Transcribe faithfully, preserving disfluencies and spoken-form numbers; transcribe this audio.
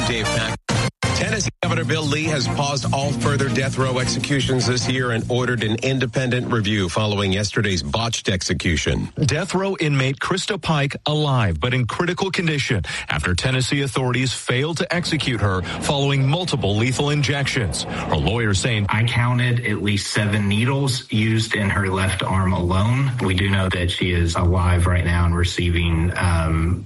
Dave Pack. Tennessee Governor Bill Lee has paused all further death row executions this year and ordered an independent review following yesterday's botched execution. Death row inmate Krista Pike alive but in critical condition after Tennessee authorities failed to execute her following multiple lethal injections. Her lawyer saying, I counted at least seven needles used in her left arm alone. We do know that she is alive right now and receiving um,